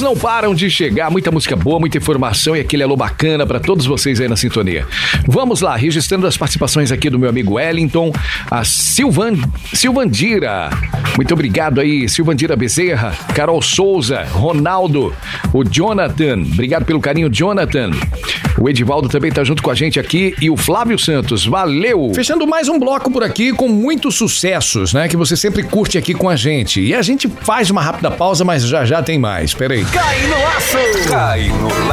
não param de chegar, muita música boa, muita informação e aquele alô bacana pra todos vocês aí na sintonia. Vamos lá, registrando as participações aqui do meu amigo Wellington, a Silvandira. Muito obrigado aí, Silvandira Bezerra, Carol Souza, Ronaldo, o Jonathan. Obrigado pelo carinho, Jonathan. O Edivaldo também tá junto com a gente aqui e o Flávio Santos. Valeu! Fechando mais um bloco por aqui com muitos sucessos, né? Que você sempre curte aqui com a gente. E a gente faz uma rápida pausa, mas já tem mais. Pera aí. Cai no laço! Cai no laço!